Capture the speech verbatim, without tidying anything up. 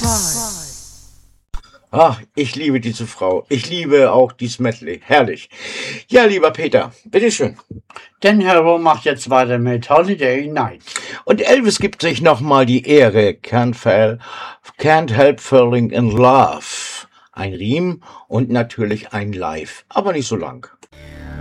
Ach, ich liebe diese Frau. Ich liebe auch dieses Medley. Herrlich. Ja, lieber Peter, bitteschön. Dan Harrow macht jetzt weiter mit Holiday Night. Und Elvis gibt sich nochmal die Ehre. Can't, fail, can't help falling in love. Ein Riem und natürlich ein Live, aber nicht so lang.